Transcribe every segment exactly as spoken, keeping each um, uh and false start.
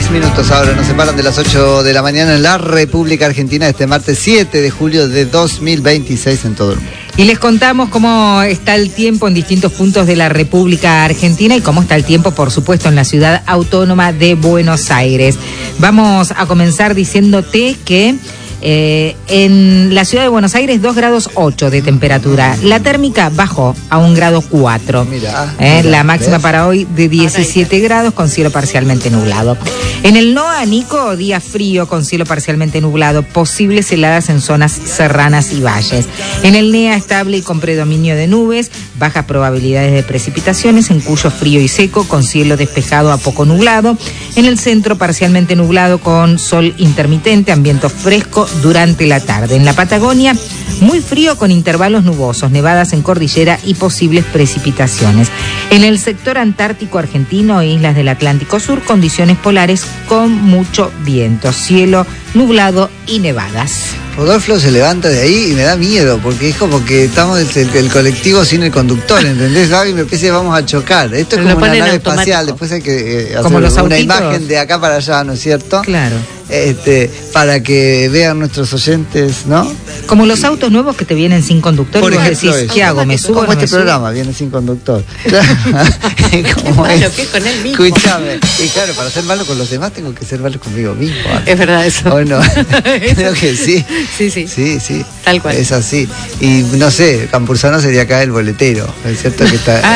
Seis minutos ahora nos separan de las ocho de la mañana en la República Argentina este martes siete de julio de dos mil veintiséis en todo el mundo. Y les contamos cómo está el tiempo en distintos puntos de la República Argentina y cómo está el tiempo, por supuesto, en la ciudad autónoma de Buenos Aires. Vamos a comenzar diciéndote que Eh, en la ciudad de Buenos Aires dos grados ocho de temperatura. La térmica bajó a un grado cuatro. Mirá, eh, mirá, la máxima ¿ves? para hoy de diecisiete grados con cielo parcialmente nublado. En el NOA, Nico, día frío con cielo parcialmente nublado, posibles heladas en zonas serranas y valles. En el NEA, estable y con predominio de nubes, bajas probabilidades de precipitaciones, en Cuyo frío y seco con cielo despejado a poco nublado. En el centro, parcialmente nublado con sol intermitente, ambiente fresco durante la tarde. En la Patagonia, muy frío con intervalos nubosos, nevadas en cordillera y posibles precipitaciones. En el sector antártico argentino e islas del Atlántico Sur, condiciones polares con mucho viento, cielo nublado y nevadas. Rodolfo se levanta de ahí y me da miedo, porque es como que estamos el, el, el colectivo sin el conductor, ¿entendés? Gaby, me parece que vamos a chocar. Esto es Pero como una nave automático. espacial, después hay que eh, hacer Como los una autitos. imagen de acá para allá, ¿no es cierto? Claro. Este, para que vean nuestros oyentes, ¿no? Como los autos nuevos que te vienen sin conductor, Por y vos ejemplo, decís, eso. ¿qué hago? ¿Me subo o Como no este me subo? programa viene sin conductor. Como malo es. que es con él mismo. Escúchame. Y claro, para ser malo con los demás tengo que ser malo conmigo mismo. Es verdad eso. ¿O no? Creo que sí. Sí, sí. Sí, sí. Tal cual. Es así. Y no sé, Campuzano sería acá el boletero. Es cierto que está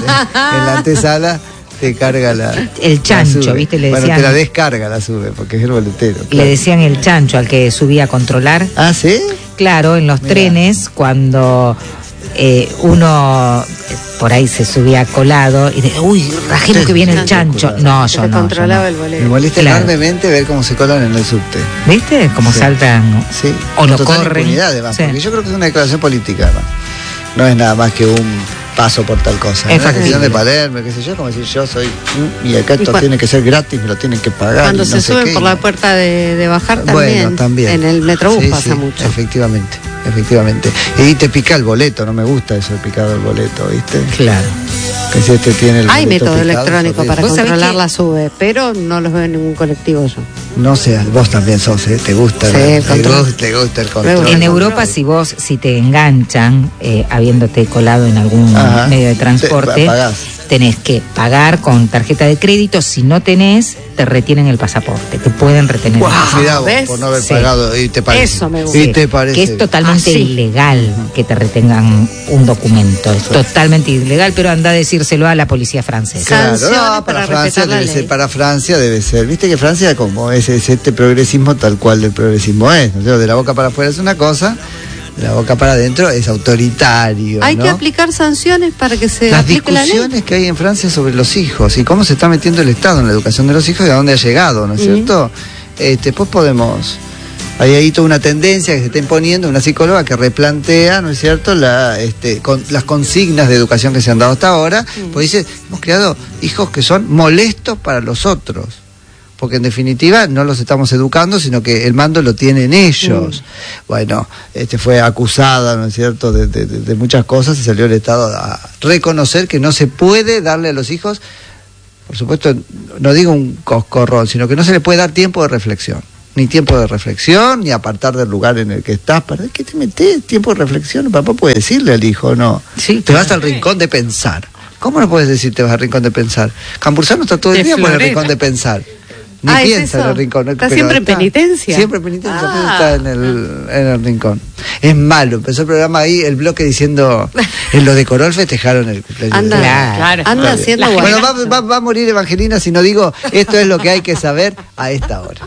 en la antesala, te carga la. El chancho, la sube. ¿viste? Le bueno, decían- te la descarga, la sube, porque es el boletero. Le claro. decían el chancho al que subía a controlar. Ah, ¿sí? Claro, en los Mirá. trenes, cuando eh, uno eh, por ahí se subía colado y de, uy, rajemos que viene el chancho. No, Se yo te no. yo controlaba no. el Me bolero. molesta Claro. enormemente ver cómo se colan en el subte. ¿Viste? Como Sí. saltan Sí, o lo total corren. impunidad, además, Sí. porque yo creo que es una declaración política, ¿no? No es nada más que un paso por tal cosa. Es ¿no? La cuestión de factible. Palermo, qué sé yo, como decir yo soy mm, y acá Y esto cua- tiene que ser gratis, me lo tienen que pagar. Cuando y no se sé suben qué, por y- la puerta de, de bajar también. Bueno, también. En el Metrobús Sí, pasa sí, mucho. Efectivamente, efectivamente. Y te pica el boleto, no me gusta eso de picado el boleto, ¿viste? Claro. Que si este tiene el Hay boleto método picado, electrónico es para ¿Vos sabés controlar que- la sube, pero no los veo en ningún colectivo yo. No sé, vos también sos, ¿eh? Te gusta, Sí, el, el te, control. gusta, te gusta el control. Luego, En el Europa, control. si vos, si te enganchan, eh, habiéndote colado en algún Ajá. medio de Te- transporte, pagás. tenés que pagar con tarjeta de crédito. Si no tenés, te retienen el pasaporte. Te pueden retener Guau. el pasaporte. Cuidado ¿ves? por no haber Sí. pagado y te parece. Eso me gusta. Y Sí, te parece. que es totalmente Ah, sí. ilegal que te retengan un documento. Es totalmente ilegal, pero anda a decírselo a la policía francesa. Claro, Sanciones no, para, para Francia respetar la debe ley. ser, para Francia debe ser. Viste que Francia como es, es este progresismo tal cual el progresismo es, ¿no? O sea, de la boca para afuera es una cosa, de la boca para adentro es autoritario. Hay ¿no? que aplicar sanciones para que se Las aplique la ley. discusiones que hay en Francia sobre los hijos y cómo se está metiendo el Estado en la educación de los hijos y a dónde ha llegado, ¿no es cierto? Este, pues podemos. Hay ahí toda una tendencia que se está imponiendo, una psicóloga que replantea, ¿no es cierto?, la, este, con, las consignas de educación que se han dado hasta ahora, pues dice, hemos creado hijos que son molestos para los otros, porque en definitiva no los estamos educando, sino que el mando lo tienen ellos. Bueno, este fue acusada, ¿no es cierto?, de, de, de- de muchas cosas y salió el Estado a reconocer que no se puede darle a los hijos, por supuesto, no digo un coscorrón, sino que no se le puede dar tiempo de reflexión. Ni tiempo de reflexión, ni apartar del lugar en el que estás. ¿Para qué te metes? Tiempo de reflexión. Papá puede decirle al hijo, no. Sí, te vas al rincón de pensar. ¿Cómo no puedes decir te vas al rincón de pensar? Cambursano está todo el De día por el florera. rincón de pensar. Ni Ah, ¿es piensa en eso? el rincón. Está pero siempre en penitencia. Siempre en penitencia, Ah. pero está en el, en el rincón. Es malo. Empezó el programa ahí, el bloque diciendo, en lo de Corol festejaron el cumpleaños. Anda, de- Claro. anda Está haciendo bien. Bueno, guay. va, va- va a morir Evangelina si no digo, esto es lo que hay que saber a esta hora.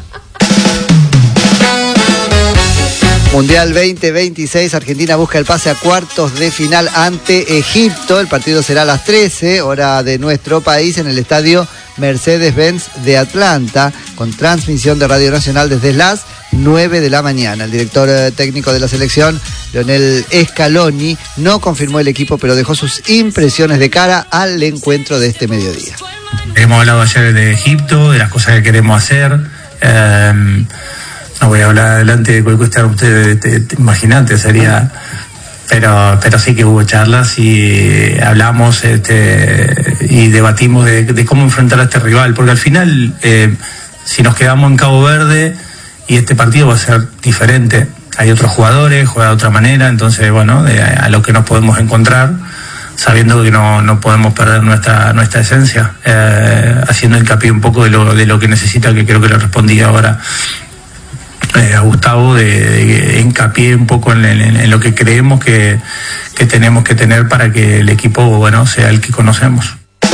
Mundial veinte veintiséis, Argentina busca el pase a cuartos de final ante Egipto. El partido será a las trece, hora de nuestro país, en el estadio Mercedes-Benz de Atlanta, con transmisión de Radio Nacional desde las nueve de la mañana. El director eh, técnico de la selección, Lionel Scaloni, no confirmó el equipo, pero dejó sus impresiones de cara al encuentro de este mediodía. Hemos hablado ayer de Egipto, de las cosas que queremos hacer. Eh, no voy a hablar adelante de cualquier usted, te, te, imaginante sería, pero pero sí que hubo charlas y hablamos este, y debatimos de, de cómo enfrentar a este rival, porque al final eh, si nos quedamos en Cabo Verde y este partido va a ser diferente, hay otros jugadores, juega de otra manera, entonces bueno, de, a lo que nos podemos encontrar, sabiendo que no, no podemos perder nuestra nuestra esencia, eh, haciendo hincapié un poco de lo, de lo que necesita, que creo que le respondí ahora eh, a Gustavo, de, de hincapié un poco en, en, en lo que creemos que, que tenemos que tener para que el equipo, bueno, sea el que conocemos.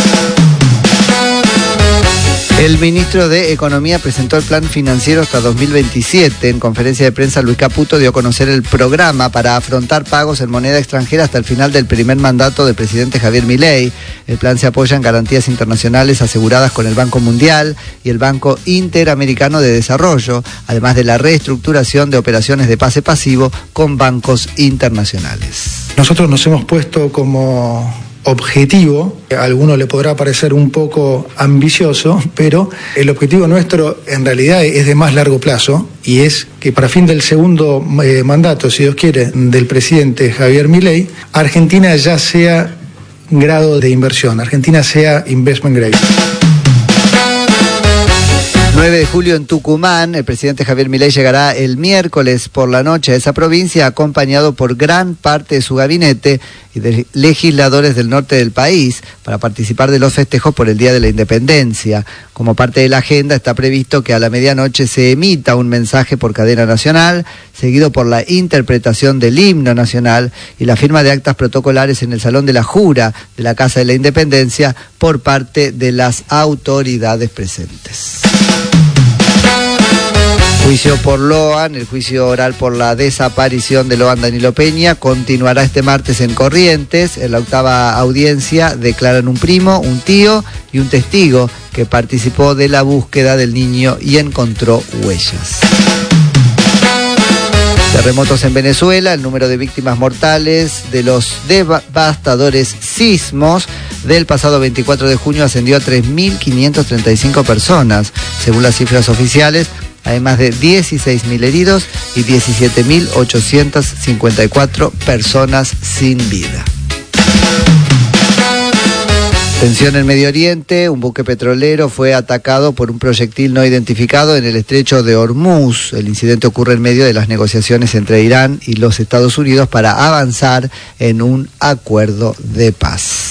El ministro de Economía presentó el plan financiero hasta dos mil veintisiete. En conferencia de prensa, Luis Caputo dio a conocer el programa para afrontar pagos en moneda extranjera hasta el final del primer mandato del presidente Javier Milei. El plan se apoya en garantías internacionales aseguradas con el Banco Mundial y el Banco Interamericano de Desarrollo, además de la reestructuración de operaciones de pase pasivo con bancos internacionales. Nosotros nos hemos puesto como objetivo, a alguno le podrá parecer un poco ambicioso, pero el objetivo nuestro en realidad es de más largo plazo, y es que para fin del segundo eh, mandato, si Dios quiere, del presidente Javier Milei, Argentina ya sea grado de inversión, Argentina sea investment grade. nueve de julio en Tucumán, el presidente Javier Milei llegará el miércoles por la noche a esa provincia, acompañado por gran parte de su gabinete y de legisladores del norte del país, para participar de los festejos por el Día de la Independencia. Como parte de la agenda está previsto que a la medianoche se emita un mensaje por cadena nacional, seguido por la interpretación del himno nacional y la firma de actas protocolares en el Salón de la Jura de la Casa de la Independencia por parte de las autoridades presentes. Juicio por Loan, el juicio oral por la desaparición de Loan Danilo Peña, continuará este martes en Corrientes. En la octava audiencia declaran un primo, un tío y un testigo que participó de la búsqueda del niño y encontró huellas. Terremotos en Venezuela, el número de víctimas mortales de los devastadores sismos del pasado veinticuatro de junio ascendió a tres mil quinientas treinta y cinco personas. Según las cifras oficiales, hay más de dieciséis mil heridos y diecisiete mil ochocientas cincuenta y cuatro personas sin vida. Tensión en Medio Oriente, un buque petrolero fue atacado por un proyectil no identificado en el estrecho de Hormuz. El incidente ocurre en medio de las negociaciones entre Irán y los Estados Unidos para avanzar en un acuerdo de paz.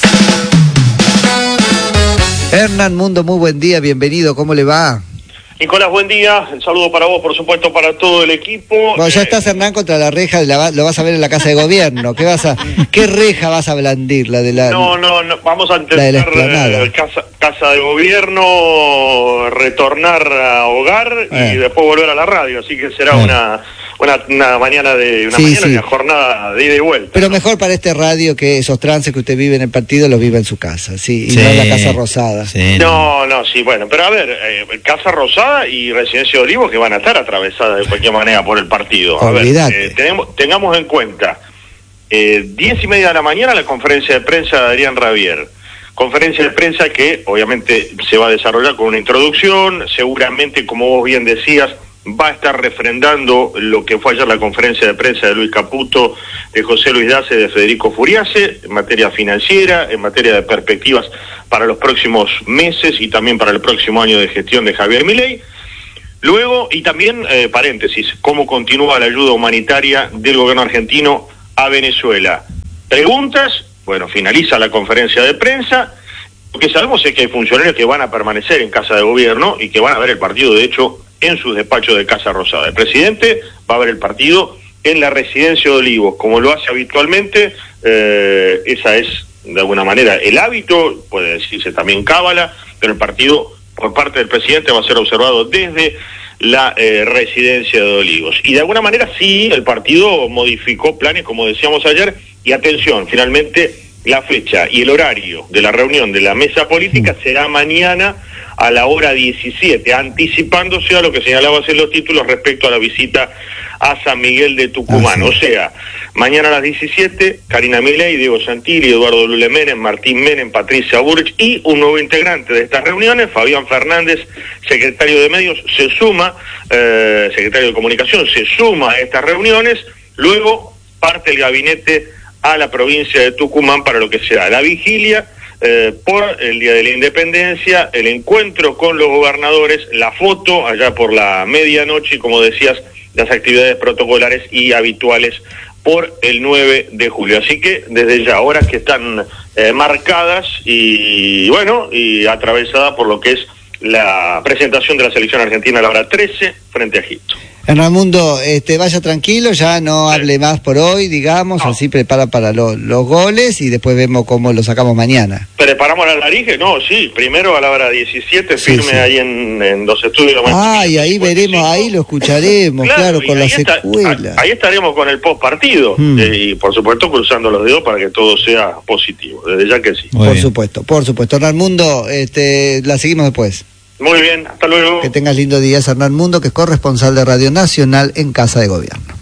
Hernán Mundo, muy buen día, bienvenido, ¿cómo le va? Nicolás, buen día, el saludo para vos, por supuesto, para todo el equipo. Bueno, ya estás, Hernán, contra la reja, la, lo vas a ver en la Casa de Gobierno. ¿Qué vas a, qué reja vas a blandir? La de la. No, no, no, vamos a intentar eh, casa, casa de Gobierno, retornar a hogar eh. y después volver a la radio, así que será eh. una, una una mañana de una sí, mañana sí. una jornada de ida y vuelta. Pero ¿no? Mejor para este radio que esos trances que usted vive en el partido los vive en su casa, sí, y sí. no en la Casa Rosada. Sí. No, no, sí, bueno, pero a ver, eh, Casa Rosada y Residencia de Olivos que van a estar atravesadas de cualquier manera por el partido. A ver, eh, tenemos, tengamos en cuenta, eh, diez y media de la mañana la conferencia de prensa de Adrián Rabier. Conferencia de prensa que obviamente se va a desarrollar con una introducción, seguramente, como vos bien decías, va a estar refrendando lo que fue ayer la conferencia de prensa de Luis Caputo, de José Luis Dace, de Federico Furiase, en materia financiera, en materia de perspectivas para los próximos meses y también para el próximo año de gestión de Javier Milei. Luego, y también, eh, paréntesis, cómo continúa la ayuda humanitaria del gobierno argentino a Venezuela. Preguntas, bueno, finaliza la conferencia de prensa. Lo que sabemos es que hay funcionarios que van a permanecer en Casa de Gobierno y que van a ver el partido, de hecho, en sus despachos de Casa Rosada. El presidente va a ver el partido en la Residencia de Olivos, como lo hace habitualmente. Eh, esa es, de alguna manera, el hábito, puede decirse también cábala, pero el partido, por parte del presidente, va a ser observado desde la eh, Residencia de Olivos. Y de alguna manera, sí, el partido modificó planes, como decíamos ayer, y atención, finalmente, la fecha y el horario de la reunión de la mesa política será mañana a la hora diecisiete, anticipándose a lo que señalabas en los títulos respecto a la visita a San Miguel de Tucumán. Ah, sí. O sea, mañana a las diecisiete, Karina Milei, Diego Santilli, Eduardo Lule Menem, Martín Menem, Patricia Burrich y un nuevo integrante de estas reuniones, Fabián Fernández, secretario de Medios, se suma, eh, secretario de Comunicación, se suma a estas reuniones. Luego parte el gabinete a la provincia de Tucumán para lo que será la vigilia eh, por el Día de la Independencia, el encuentro con los gobernadores, la foto allá por la medianoche y, como decías, las actividades protocolares y habituales por el nueve de julio. Así que desde ya, horas que están eh, marcadas y, bueno, y atravesadas por lo que es la presentación de la selección argentina a la hora trece frente a Egipto. Hernán, este, vaya tranquilo, ya no sí. hable más por hoy, digamos, no. así prepara para lo, los goles y después vemos cómo lo sacamos mañana. ¿Preparamos la Larige? No, sí, primero a la hora diecisiete, sí, firme sí. ahí en, en los estudios. Ah, y ahí veremos, ahí lo escucharemos, claro, claro con la secuela. Está, ahí estaremos con el post partido hmm. eh, y por supuesto cruzando los dedos para que todo sea positivo, desde ya que sí. Muy por bien. supuesto, por supuesto. Hernán, este, la seguimos después. Muy bien, hasta luego. Que tengas lindo día, Hernán Mundo, que es corresponsal de Radio Nacional en Casa de Gobierno.